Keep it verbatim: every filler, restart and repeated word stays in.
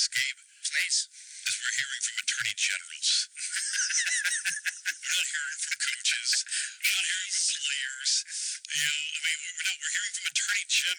Gabe, please, as we're hearing from attorney generals. We're not hearing from coaches. We're not hearing from players. You know, I mean, we're, no, we're hearing from attorney generals.